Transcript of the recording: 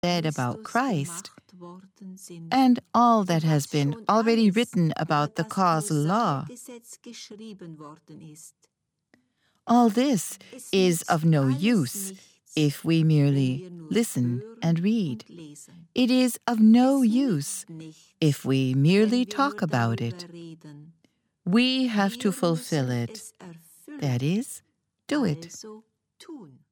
said about Christ, and all that has been already written about the causal law. All this is of no use if we merely listen and read. It is of no use if we merely talk about it. We have to fulfill it. That is, do it.